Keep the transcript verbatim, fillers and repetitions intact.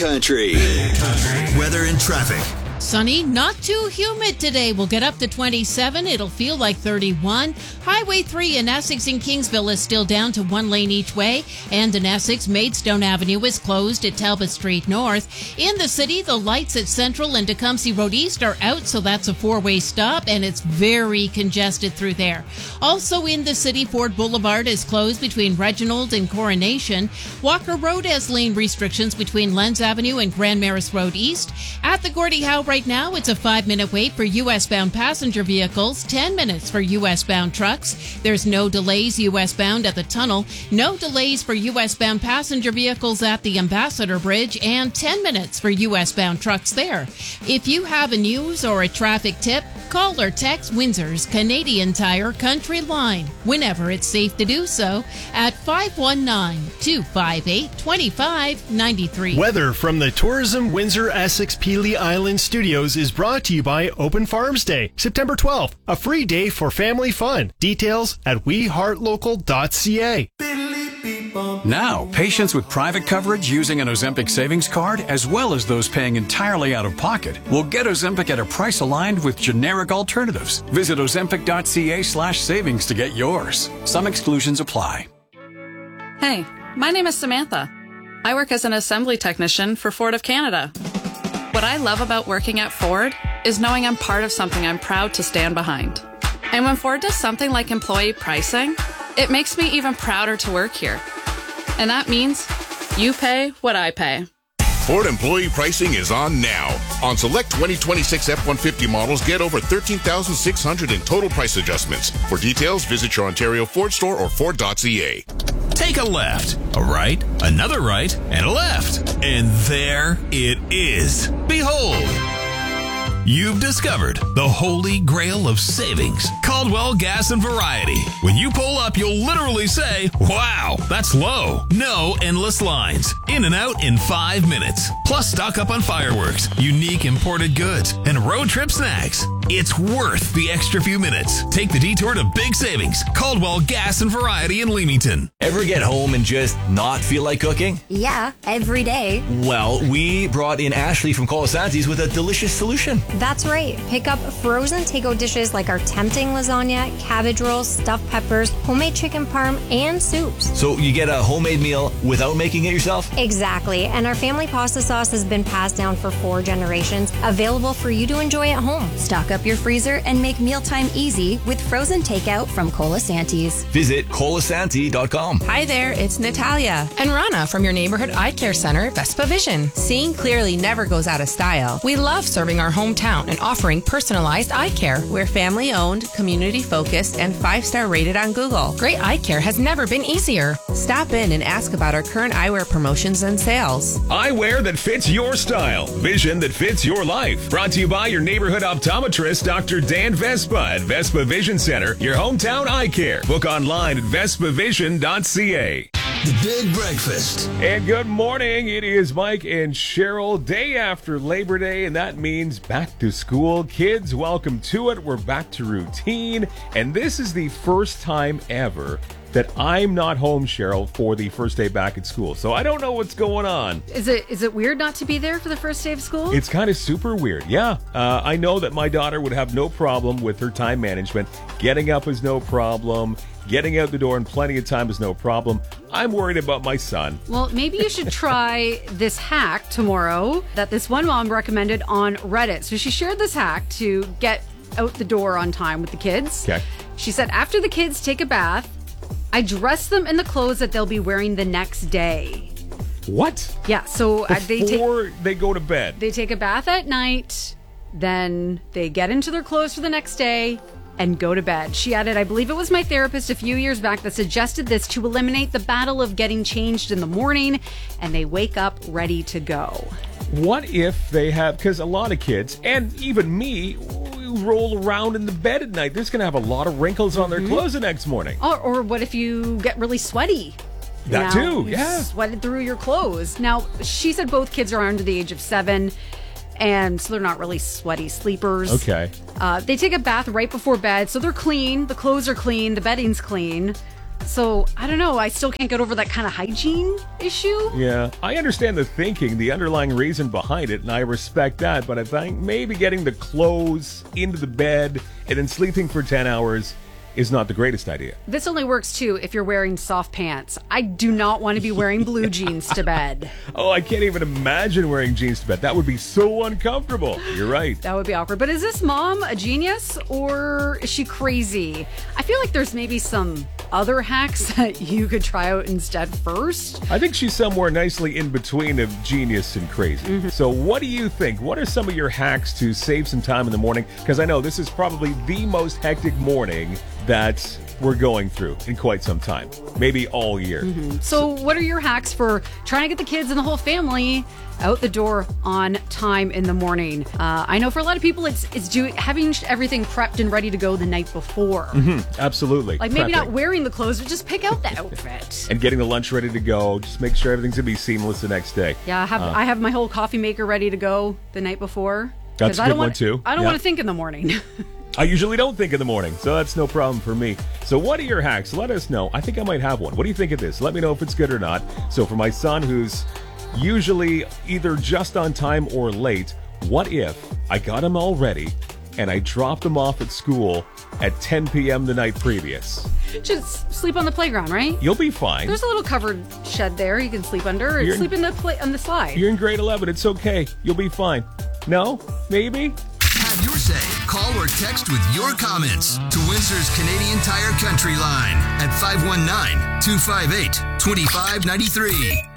Country. Weather and traffic. Sunny, not too humid today. We'll get up to twenty-seven. It'll feel like thirty-one. Highway three in Essex and Kingsville is still down to one lane each way. And in Essex, Maidstone Avenue is closed at Talbot Street North. In the city, the lights at Central and Tecumseh Road East are out, so that's a four-way stop, and it's very congested through there. Also in the city, Ford Boulevard is closed between Reginald and Coronation. Walker Road has lane restrictions between Lens Avenue and Grand Maris Road East. At the Gordie Howe right now, it's a five-minute wait for U S-bound passenger vehicles, ten minutes for U S-bound trucks. There's no delays U S-bound at the tunnel, no delays for U S-bound passenger vehicles at the Ambassador Bridge, and ten minutes for U S-bound trucks there. If you have a news or a traffic tip, call or text Windsor's Canadian Tire Country Line, whenever it's safe to do so, at five one nine, two five eight, two five nine three. Weather from the Tourism Windsor Essex Pelee Island Studios is brought to you by Open Farms Day, September twelfth, a free day for family fun. Details at we heart local dot c a. Now, patients with private coverage using an Ozempic savings card, as well as those paying entirely out of pocket, will get Ozempic at a price aligned with generic alternatives. Visit ozempic dot c a slash savings to get yours. Some exclusions apply. Hey, my name is Samantha. I work as an assembly technician for Ford of Canada. What I love about working at Ford is knowing I'm part of something I'm proud to stand behind. And when Ford does something like employee pricing, it makes me even prouder to work here. And that means you pay what I pay. Ford employee pricing is on now. On select twenty twenty-six F one fifty models, get over thirteen thousand six hundred in total price adjustments. For details, visit your Ontario Ford store or Ford dot c a. Take a left, a right, another right, and a left. And there it is. Behold! You've discovered the holy grail of savings, Caldwell Gas and Variety. When you pull up, you'll literally say, wow, that's low. No endless lines. In and out in five minutes. Plus stock up on fireworks, unique imported goods, and road trip snacks. It's worth the extra few minutes. Take the detour to big savings, Caldwell Gas and Variety in Leamington. Ever get home and just not feel like cooking? Yeah, every day. Well, we brought in Ashley from Colasanti's with a delicious solution. That's right. Pick up frozen takeout dishes like our tempting lasagna, cabbage rolls, stuffed peppers, homemade chicken parm, and soups. So you get a homemade meal without making it yourself? Exactly. And our family pasta sauce has been passed down for four generations, available for you to enjoy at home. Stock up your freezer and make mealtime easy with frozen takeout from Colasanti's. Visit colasanti dot com. Hi there, it's Natalia and Rana from your neighborhood eye care center, Vespa Vision. Seeing clearly never goes out of style. We love serving our hometown and offering personalized eye care. We're family owned, community focused, and five-star rated on Google. Great eye care has never been easier. Stop in and ask about our current eyewear promotions and sales. Eyewear that fits your style. Vision that fits your life. Brought to you by your neighborhood optometrist, Doctor Dan Vespa at Vespa Vision Center, your hometown eye care. Book online at vespa vision dot c a. The Big Breakfast. And good morning. It is Mike and Cheryl, day after Labor Day, and that means back to school. Kids, welcome to it. We're back to routine, and this is the first time ever that I'm not home, Cheryl, for the first day back at school. So I don't know what's going on. Is it is it weird not to be there for the first day of school? It's kind of super weird, yeah. Uh, I know that my daughter would have no problem with her time management. Getting up is no problem. Getting out the door in plenty of time is no problem. I'm worried about my son. Well, maybe you should try this hack tomorrow that this one mom recommended on Reddit. So she shared this hack to get out the door on time with the kids. Okay. She said, after the kids take a bath, I dress them in the clothes that they'll be wearing the next day. What? Yeah, so uh, they take Before they go to bed. They take a bath at night, then they get into their clothes for the next day and go to bed. She added, I believe it was my therapist a few years back that suggested this to eliminate the battle of getting changed in the morning, and they wake up ready to go. What if they have, because a lot of kids, and even me, roll around in the bed at night. They're just going to have a lot of wrinkles on their mm-hmm. clothes the next morning. Or, or what if you get really sweaty? That now, too, yeah. Sweated through your clothes. Now, she said both kids are under the age of seven, and so they're not really sweaty sleepers. Okay. Uh, they take a bath right before bed, so they're clean. The clothes are clean. The bedding's clean. So, I don't know. I still can't get over that kind of hygiene issue. Yeah, I understand the thinking, the underlying reason behind it, and I respect that, but I think maybe getting the clothes into the bed and then sleeping for ten hours is not the greatest idea. This only works, too, if you're wearing soft pants. I do not want to be wearing blue jeans to bed. Oh, I can't even imagine wearing jeans to bed. That would be so uncomfortable. You're right. That would be awkward. But is this mom a genius or is she crazy? I feel like there's maybe some other hacks that you could try out instead first. I think she's somewhere nicely in between of genius and crazy. Mm-hmm. So what do you think? What are some of your hacks to save some time in the morning? Because I know this is probably the most hectic morning that we're going through in quite some time, maybe all year. Mm-hmm. So what are your hacks for trying to get the kids and the whole family out the door on time in the morning? Uh, I know for a lot of people, it's it's doing having everything prepped and ready to go the night before. Mm-hmm. Absolutely. Like maybe Prepping. Not wearing the clothes, but just pick out the outfit. And getting the lunch ready to go. Just make sure everything's going to be seamless the next day. Yeah, I have, uh, I have my whole coffee maker ready to go the night before. That's a I good don't one want, too. I don't yeah. want to think in the morning. I usually don't think in the morning, so that's no problem for me. So what are your hacks? Let us know. I think I might have one. What do you think of this? Let me know if it's good or not. So for my son, who's usually either just on time or late, what if I got him all ready and I dropped him off at school at ten p.m. the night previous? Just sleep on the playground, right? You'll be fine. There's a little covered shed there you can sleep under, or You're sleep in, in the play, on the slide. You're in grade eleven. It's okay. You'll be fine. No? Maybe? Have your say. Call or text with your comments to Windsor's Canadian Tire Country line at five one nine, two five eight, two five nine three.